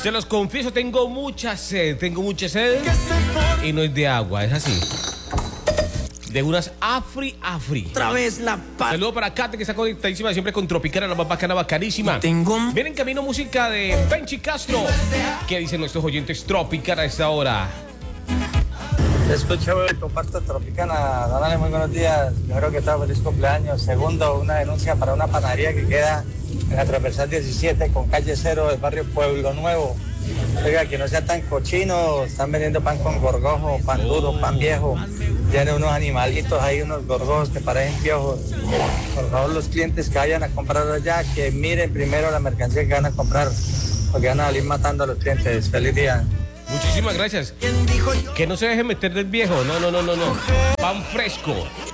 Se los confieso, tengo mucha sed y no es de agua, es así. De unas afri. Otra vez la Saludo para Kate, que está conectadísima siempre con Tropicana, la más bacana, bacanísima. Viene en camino música de Penchi Castro. ¿Qué dicen nuestros oyentes Tropicana a esta hora? Te escucho y comparto Tropicana. Donale, muy buenos días. Primero que todo, feliz cumpleaños. Segundo, una denuncia para una panadería que queda en la transversal 17 con calle 0 del barrio Pueblo Nuevo. Oiga, que no sea tan cochino. Están vendiendo pan con gorgojo, pan duro, pan viejo. Tienen unos animalitos ahí, unos gorgojos que parecen piojos. Por favor, los clientes que vayan a comprar allá, que miren primero la mercancía que van a comprar, porque van a salir matando a los clientes. Feliz día. Muchísimas gracias. Que no se deje meter del viejo. No. Pan fresco.